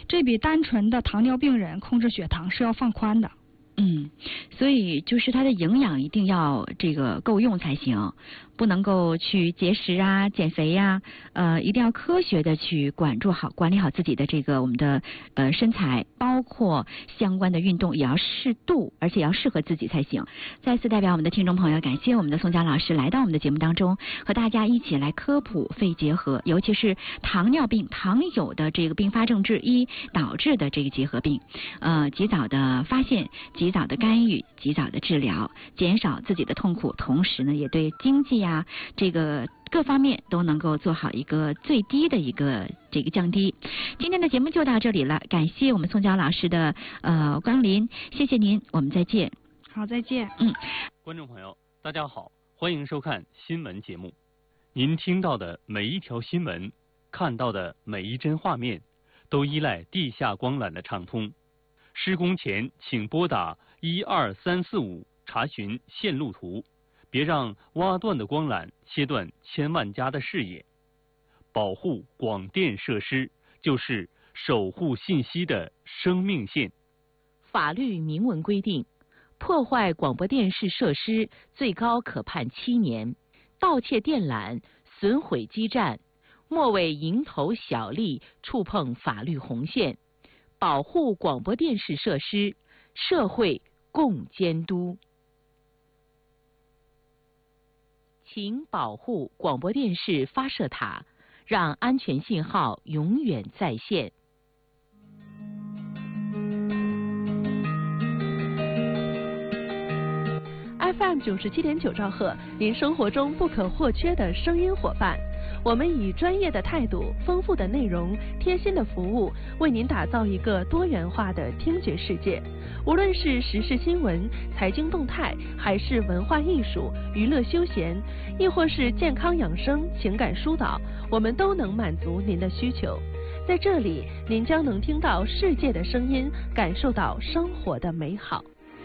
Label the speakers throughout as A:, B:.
A: 这比单纯的糖尿病人控制血糖是要放宽的。
B: 所以就是它的营养一定要这个够用才行，不能够去节食啊、减肥呀，一定要科学的去管理好自己的这个我们的身材，包括相关的运动也要适度，而且要适合自己才行。再次代表我们的听众朋友，感谢我们的宋佳老师来到我们的节目当中，和大家一起来科普肺结核，尤其是糖尿病常有的这个并发症之一导致的这个结核病，及早的发现、及早的干预、及早的治疗，减少自己的痛苦，同时呢，也对经济呀这个各方面都能够做好一个最低的一个这个降低。今天的节目就到这里了，感谢我们宋佳老师的光临，谢谢您，我们再见。
A: 好，再见。
C: 观众朋友，大家好，欢迎收看新闻节目。您听到的每一条新闻，看到的每一帧画面，都依赖地下光缆的畅通。施工前请拨打12345查询线路图，别让挖断的光缆切断千万家的视野。保护广电设施就是守护信息的生命线。
D: 法律明文规定，破坏广播电视设施最高可判7年，盗窃电缆、损毁基站，莫为蝇头小利触碰法律红线。保护广播电视设施，社会共监督。请保护广播电视发射塔，让安全信号永远在线。
E: FM 97.9兆赫，您生活中不可或缺的声音伙伴。我们以专业的态度、丰富的内容、贴心的服务，为您打造一个多元化的听觉世界。无论是时事新闻、财经动态，还是文化艺术、娱乐休闲，亦或是健康养生、情感疏导，我们都能满足您的需求。在这里，您将能听到世界的声音，感受到生活的美好。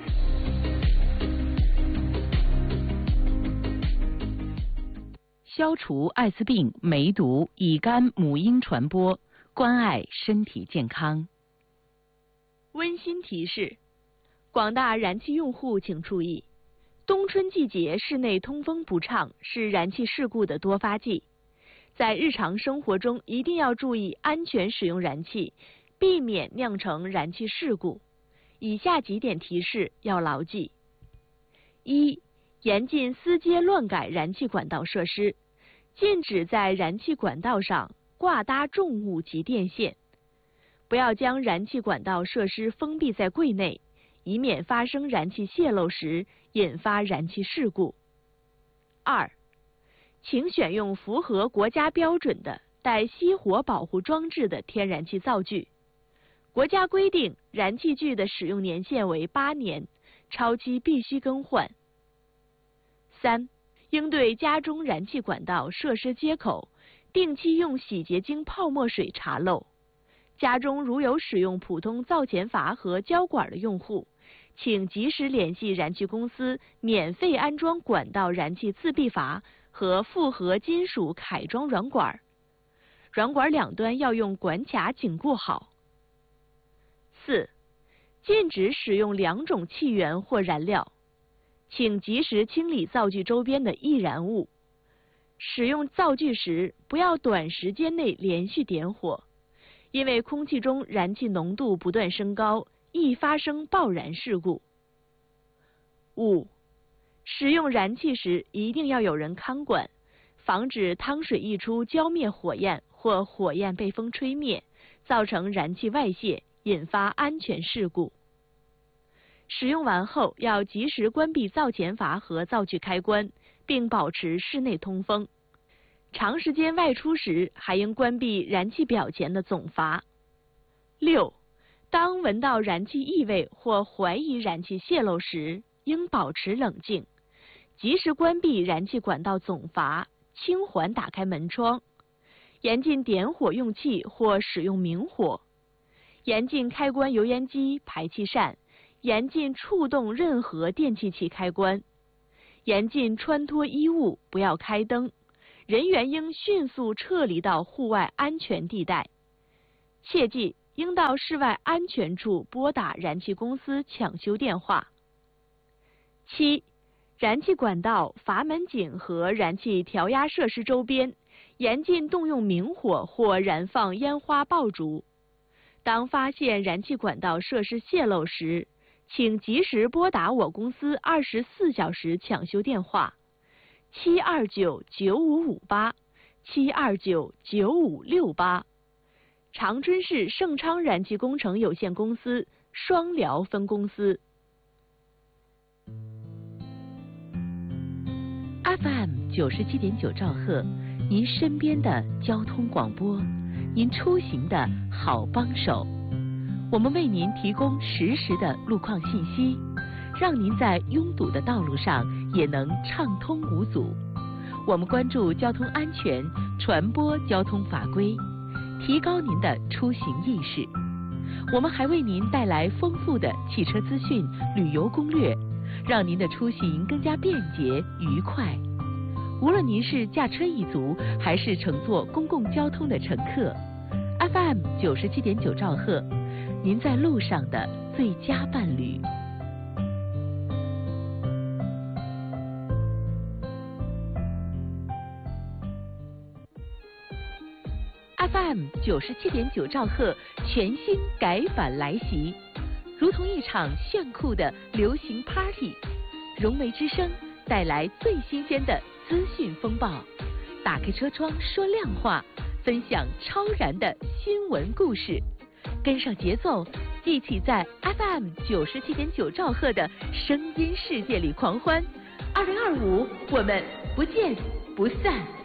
D: 消除艾滋病、梅毒、乙肝、母婴传播，关爱身体健康。
F: 温馨提示：广大燃气用户请注意，冬春季节室内通风不畅是燃气事故的多发季，在日常生活中一定要注意安全使用燃气，避免酿成燃气事故。以下几点提示要牢记：一、严禁私接乱改燃气管道设施，禁止在燃气管道上挂搭重物及电线，不要将燃气管道设施封闭在柜内，以免发生燃气泄漏时引发燃气事故。二、请选用符合国家标准的带熄火保护装置的天然气灶具。国家规定，燃气具的使用年限为8年，超期必须更换。三、应对家中燃气管道设施接口，定期用洗洁精泡沫水查漏。家中如有使用普通灶前阀和胶管的用户，请及时联系燃气公司免费安装管道燃气自闭阀和复合金属铠装软管，软管两端要用管卡紧固好。四、禁止使用2种气源或燃料，请及时清理灶具周边的易燃物。使用灶具时，不要短时间内连续点火，因为空气中燃气浓度不断升高，易发生爆燃事故。五、使用燃气时一定要有人看管，防止汤水溢出浇灭火焰或火焰被风吹灭，造成燃气外泄，引发安全事故。使用完后要及时关闭灶前阀和灶具开关，并保持室内通风。长时间外出时，还应关闭燃气表前的总阀。六、当闻到燃气异味或怀疑燃气泄漏时，应保持冷静，及时关闭燃气管道总阀，轻缓打开门窗，严禁点火用气或使用明火，严禁开关油烟机、排气扇，严禁触动任何电气器开关，严禁穿脱衣物，不要开灯，人员应迅速撤离到户外安全地带。切记应到室外安全处拨打燃气公司抢修电话。7. 燃气管道、阀门井和燃气调压设施周边严禁动用明火或燃放烟花爆竹。当发现燃气管道设施泄漏时，请及时拨打我公司24小时抢修电话7299558 7299568。长春市盛昌燃气工程有限公司双辽分公司。
D: FM 97.9兆赫，您身边的交通广播，您出行的好帮手。我们为您提供实时的路况信息，让您在拥堵的道路上也能畅通无阻。我们关注交通安全，传播交通法规，提高您的出行意识。我们还为您带来丰富的汽车资讯、旅游攻略，让您的出行更加便捷愉快。无论您是驾车一族，还是乘坐公共交通的乘客， FM 97.9兆赫，您在路上的最佳伴侣。FM 97.9兆赫全新改版来袭，如同一场炫酷的流行 Party。融媒之声带来最新鲜的资讯风暴，打开车窗说亮话，分享超燃的新闻故事，跟上节奏，一起在 FM 97.9兆赫的声音世界里狂欢。2025，我们不见不散。